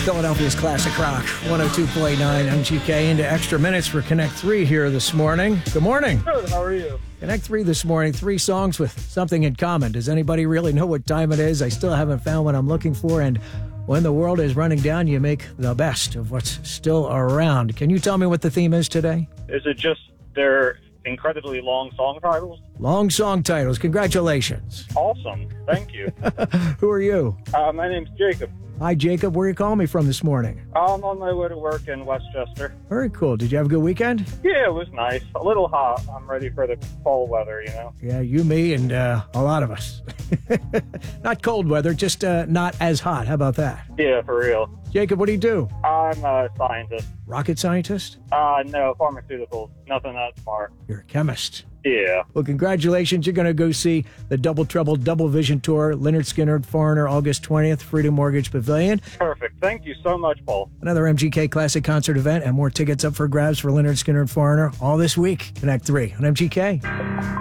Philadelphia's Classic Rock, 102.9 MGK into extra minutes for Connect 3 here this morning. Good morning. Good, how are you? Connect 3 this morning, 3 songs with something in common. Does anybody really know what time it is? I still haven't found what I'm looking for, and when the world is running down, you make the best of what's still around. Can you tell me what the theme is today? Is it just their incredibly long song titles? Long song titles. Congratulations. Awesome. Thank you. Who are you? My name's Jacob. Hi, Jacob. Where are you calling me from this morning? I'm on my way to work in Westchester. Very cool. Did you have a good weekend? Yeah, it was nice. A little hot. I'm ready for the fall weather, you know? Yeah, you, me, and a lot of us. Not cold weather, just not as hot. How about that? Yeah, for real. Jacob, what do you do? I'm a scientist. Rocket scientist? No, pharmaceuticals. Nothing that smart. You're a chemist. Yeah. Well, congratulations. You're going to go see the Double Trouble Double Vision Tour, Lynyrd Skynyrd, Foreigner, August 20th, Freedom Mortgage Pavilion. Perfect. Thank you so much, Paul. Another MGK Classic concert event and more tickets up for grabs for Lynyrd Skynyrd, Foreigner all this week. Connect 3 on MGK.